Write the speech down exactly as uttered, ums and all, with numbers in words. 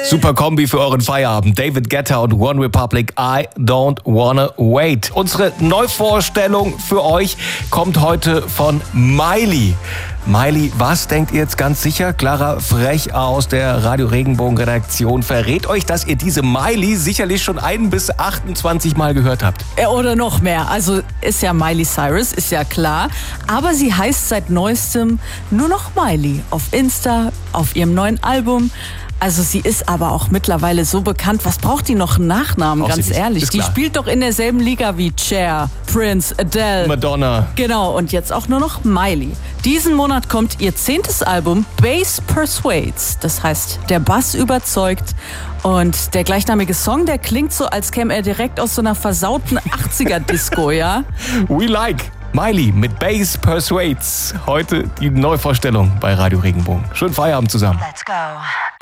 Super Kombi für euren Feierabend. David Guetta und One Republic, I Don't Wanna Wait. Unsere Neuvorstellung für euch kommt heute von Miley. Miley, was denkt ihr jetzt ganz sicher? Clara Frech aus der Radio Regenbogen Redaktion verrät euch, dass ihr diese Miley sicherlich schon ein bis achtundzwanzig Mal gehört habt. Oder noch mehr. Also ist ja Miley Cyrus, ist ja klar. Aber sie heißt seit neuestem nur noch Miley. Auf Insta, auf ihrem neuen Album. Also sie ist aber auch mittlerweile so bekannt. Was braucht die noch einen Nachnamen, Braucht ganz sie nicht. ehrlich? Ist Die klar. spielt doch in derselben Liga wie Cher, Prince, Adele. Madonna. Genau, und jetzt auch nur noch Miley. Diesen Monat kommt ihr zehntes Album, Bass Persuades. Das heißt, der Bass überzeugt. Und der gleichnamige Song, der klingt so, als käme er direkt aus so einer versauten achtziger-Disco, ja? We like Miley mit Bass Persuades. Heute die Neuvorstellung bei Radio Regenbogen. Schönen Feierabend zusammen. Let's go.